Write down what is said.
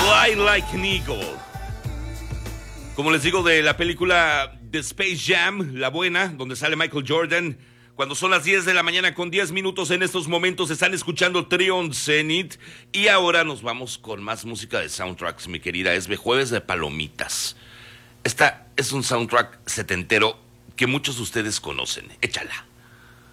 Fly Like an Eagle. Como les digo, de la película The Space Jam, la buena, donde sale Michael Jordan. Cuando son las 10 de la mañana con 10 minutos en estos momentos están escuchando Trion Zenith. Y ahora nos vamos con más música de soundtracks, mi querida Esbe. Jueves de palomitas. Esta es un soundtrack setentero que muchos de ustedes conocen. Échala.